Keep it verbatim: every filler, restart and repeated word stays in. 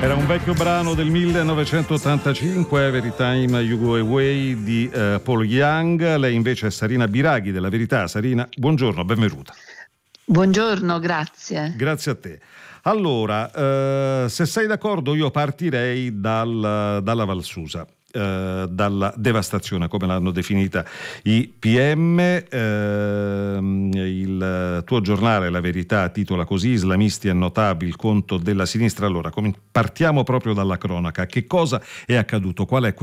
Era un vecchio brano del millenovecentottantacinque, Every Time You Go Away di uh, Paul Young. Lei invece è Sarina Biraghi della Verità. Sarina, buongiorno, benvenuta. Buongiorno, grazie. Grazie a te. Allora, uh, se sei d'accordo io partirei dal, dalla Valsusa. Uh, dalla devastazione, come l'hanno definita i P M. Uh, il tuo giornale, La Verità, titola così: islamisti annotabili, il conto della sinistra. Allora, com- partiamo proprio dalla cronaca. Che cosa è accaduto? Qual è